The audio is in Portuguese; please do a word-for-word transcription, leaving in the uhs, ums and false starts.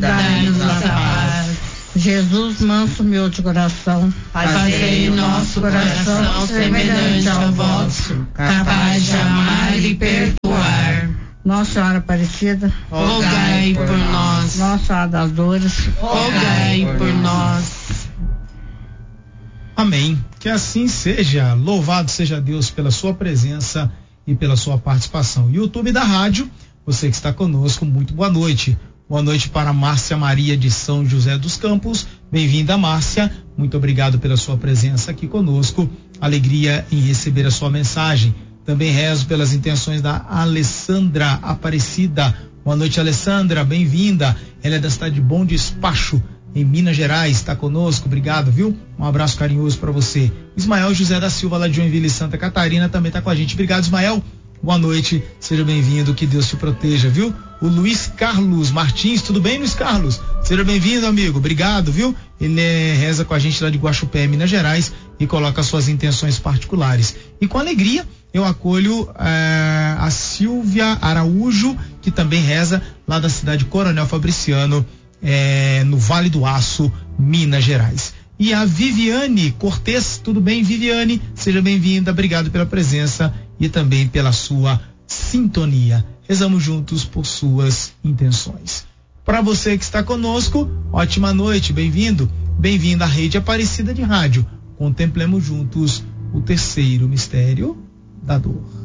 dai-nos a paz. Jesus, manso humilde de coração, fazei nosso coração semelhante ao vosso, capaz de amar e perdoar. Nossa Senhora Aparecida, rogai por nós. Nossa Senhora das Dores, rogai por nós. Amém. Que assim seja. Louvado seja Deus pela sua presença e pela sua participação. YouTube da rádio, você que está conosco, muito boa noite. Boa noite para Márcia Maria de São José dos Campos. Bem-vinda, Márcia. Muito obrigado pela sua presença aqui conosco. Alegria em receber a sua mensagem. Também rezo pelas intenções da Alessandra Aparecida. Boa noite, Alessandra. Bem-vinda. Ela é da cidade de Bom Despacho, em Minas Gerais. Está conosco. Obrigado, viu? Um abraço carinhoso para você. Ismael José da Silva, lá de Joinville, Santa Catarina, também está com a gente. Obrigado, Ismael. Boa noite, seja bem-vindo, que Deus te proteja, viu? O Luiz Carlos Martins, tudo bem, Luiz Carlos? Seja bem-vindo, amigo, obrigado, viu? Ele é, reza com a gente lá de Guaxupé, Minas Gerais, e coloca suas intenções particulares. E com alegria, eu acolho é, a Silvia Araújo, que também reza lá da cidade Coronel Fabriciano, é, no Vale do Aço, Minas Gerais. E a Viviane Cortez, tudo bem, Viviane? Seja bem-vinda, obrigado pela presença e também pela sua sintonia. Rezamos juntos por suas intenções. Para você que está conosco, ótima noite, bem-vindo, bem-vindo à Rede Aparecida de Rádio. Contemplemos juntos o terceiro mistério da dor.